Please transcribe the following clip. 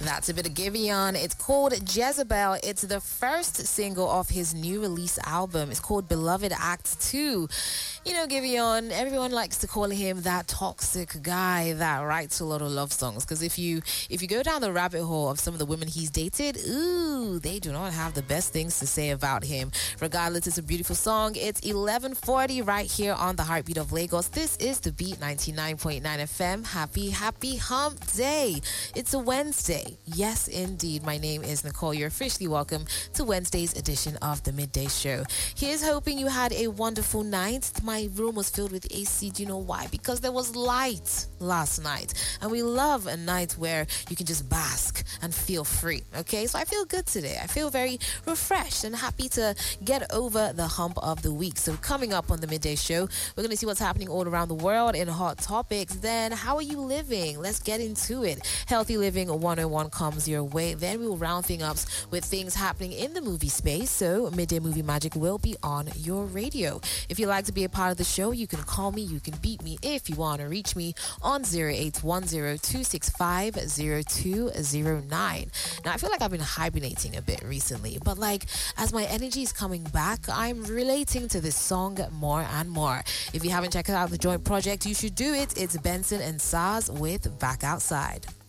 That's a bit of Giveon. It's called Jezebel. It's the first single of his new release album. It's called Beloved Act 2. You know, Giveon, everyone likes to call him that toxic guy that writes a lot of love songs. Because if you go down the rabbit hole of some of the women he's dated, ooh, they do not have the best things to say about him. Regardless, it's a beautiful song. It's 11:40 right here on the Heartbeat of Lagos. This is the Beat 99.9 FM. Happy hump day. It's a Wednesday. Yes, indeed. My name is Nicole. You're officially welcome to Wednesday's edition of the Midday Show. Here's hoping you had a wonderful night. My room was filled with AC. Do you know why? Because there was light last night. And we love a night where you can just bask and feel free. Okay? So I feel good today. I feel very refreshed and happy to get over the hump of the week. So coming up on the Midday Show, we're going to see what's happening all around the world in hot topics. Then, how are you living? Let's get into it. Healthy Living 101 comes your way. Then we'll round things up with things happening in the movie space. So Midday Movie Magic will be on your radio. If you'd like to be a part of the show, you can call me, you can beat me if you want to reach me on 0810-265-0209. Now, I feel like I've been hibernating a bit recently, but like as my energy is coming back, I'm relating to this song more and more. If you haven't checked out the joint project, you should do it. It's Benson and Saz with Back Outside.